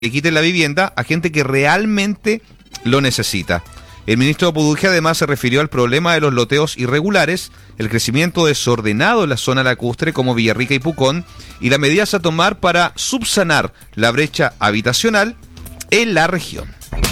que quiten la vivienda a gente que realmente lo necesita. El ministro Buduje además se refirió al problema de los loteos irregulares, el crecimiento desordenado en la zona lacustre como Villarrica y Pucón y las medidas a tomar para subsanar la brecha habitacional en la región.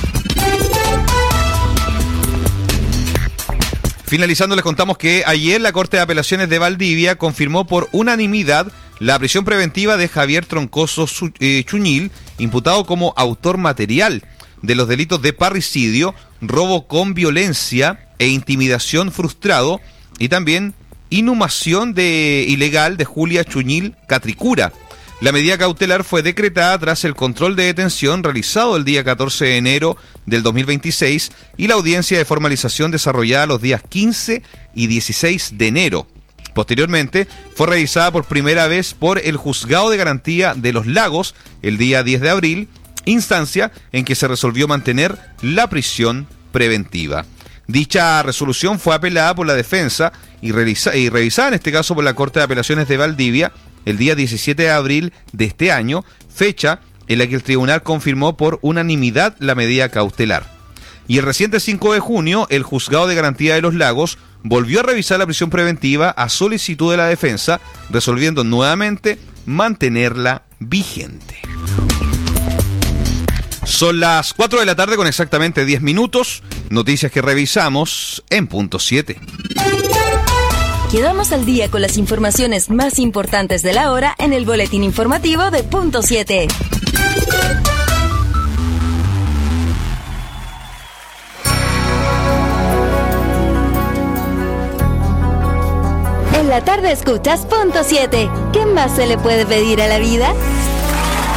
Finalizando, les contamos que ayer la Corte de Apelaciones de Valdivia confirmó por unanimidad la prisión preventiva de Javier Troncoso Chuñil, imputado como autor material de los delitos de parricidio, robo con violencia e intimidación frustrado y también inhumación ilegal de Julia Chuñil Catricura. La medida cautelar fue decretada tras el control de detención realizado el día 14 de enero del 2026 y la audiencia de formalización desarrollada los días 15 y 16 de enero. Posteriormente, fue revisada por primera vez por el Juzgado de Garantía de los Lagos el día 10 de abril, instancia en que se resolvió mantener la prisión preventiva. Dicha resolución fue apelada por la defensa y revisada en este caso por la Corte de Apelaciones de Valdivia el día 17 de abril de este año, fecha en la que el tribunal confirmó por unanimidad la medida cautelar. Y el reciente 5 de junio, el Juzgado de Garantía de los Lagos volvió a revisar la prisión preventiva a solicitud de la defensa, resolviendo nuevamente mantenerla vigente. Son las 4 de la tarde con exactamente 10 minutos. Noticias que revisamos en Punto 7. Quedamos al día con las informaciones más importantes de la hora en el boletín informativo de Punto 7. En la tarde escuchas Punto 7. ¿Qué más se le puede pedir a la vida?